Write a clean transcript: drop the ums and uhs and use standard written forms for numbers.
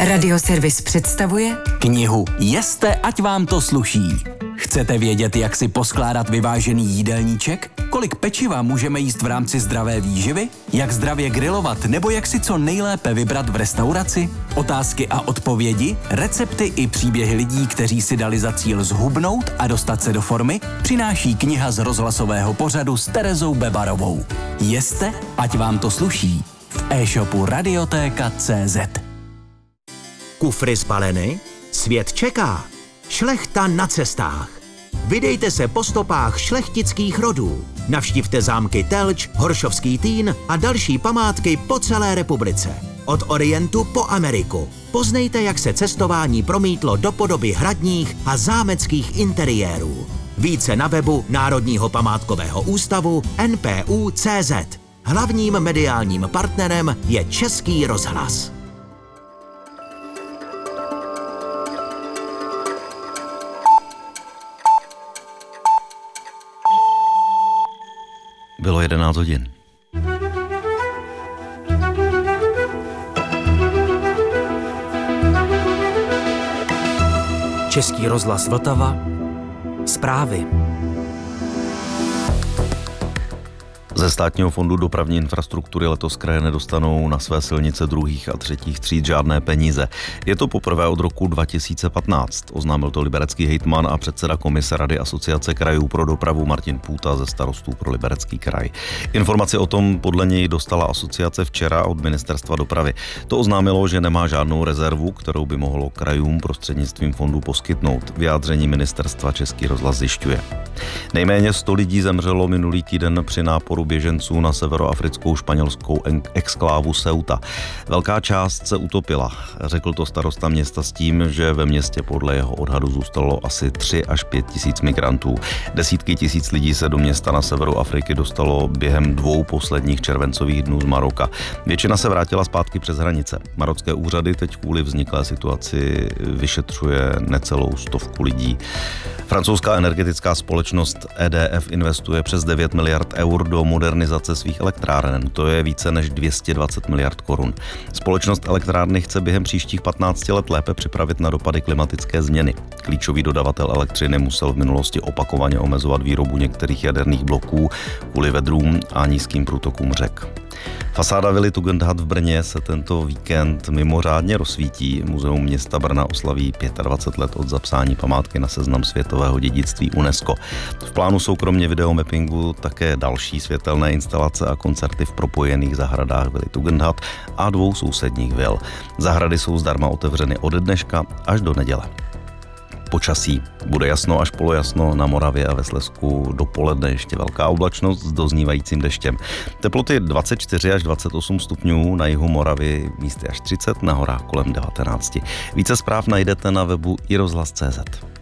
Radioservis představuje knihu Jeste, ať vám to sluší. Chcete vědět, jak si poskládat vyvážený jídelníček? Kolik pečiva můžeme jíst v rámci zdravé výživy? Jak zdravě grilovat nebo jak si co nejlépe vybrat v restauraci? Otázky a odpovědi, recepty i příběhy lidí, kteří si dali za cíl zhubnout a dostat se do formy, přináší kniha z rozhlasového pořadu s Terezou Bebarovou. Jeste, ať vám to sluší. V e-shopu Radiotéka.cz. Kufry zbaleny? Svět čeká. Šlechta na cestách. Vydejte se po stopách šlechtických rodů. Navštivte zámky Telč, Horšovský Týn a další památky po celé republice. Od Orientu po Ameriku. Poznejte, jak se cestování promítlo do podoby hradních a zámeckých interiérů. Více na webu Národního památkového ústavu NPU.cz. Hlavním mediálním partnerem je Český rozhlas. Bylo 11 hodin. Český rozhlas Vltava. Zprávy. Ze Státního fondu dopravní infrastruktury letos kraje nedostanou na své silnice druhých a třetích tříd žádné peníze. Je to poprvé od roku 2015, oznámil to liberecký hejtman a předseda komise Rady Asociace krajů pro dopravu Martin Půta ze Starostů pro Liberecký kraj. Informaci o tom podle něj dostala asociace včera od ministerstva dopravy. To oznámilo, že nemá žádnou rezervu, kterou by mohlo krajům prostřednictvím fondu poskytnout. Vyjádření ministerstva Český rozhlas zjišťuje. Nejméně 100 lidí zemřelo minulý týden při náporu běženců na severoafrickou španělskou exklávu Ceuta. Velká část se utopila, řekl to starosta města s tím, že ve městě podle jeho odhadu zůstalo asi 3 až 5 tisíc migrantů. Desítky tisíc lidí se do města na severu Afriky dostalo během 2 posledních červencových dnů z Maroka. Většina se vrátila zpátky přes hranice. Marocké úřady teď kvůli vzniklé situaci vyšetřuje necelou 100 lidí. Francouzská energetická společnost EDF investuje přes 9 miliard eur do modernizace svých elektráren. To je více než 220 miliard korun. Společnost elektrárny chce během příštích 15 let lépe připravit na dopady klimatické změny. Klíčový dodavatel elektřiny musel v minulosti opakovaně omezovat výrobu některých jaderných bloků kvůli vedrům a nízkým průtokům řek. Fasáda vily Tugendhat v Brně se tento víkend mimořádně rozsvítí. Muzeum města Brna oslaví 25 let od zapsání památky na seznam světového dědictví UNESCO. V plánu jsou kromě videomappingu také další světelné instalace a koncerty v propojených zahradách vily Tugendhat a 2 sousedních vil. Zahrady jsou zdarma otevřeny od dneška až do neděle. Počasí. Bude jasno až polojasno na Moravě a ve Slezsku, dopoledne ještě velká oblačnost s doznívajícím deštěm. Teploty 24 až 28 stupňů, na jihu Moravy místy až 30, na horách kolem 19. Více zpráv najdete na webu iRozhlas.cz.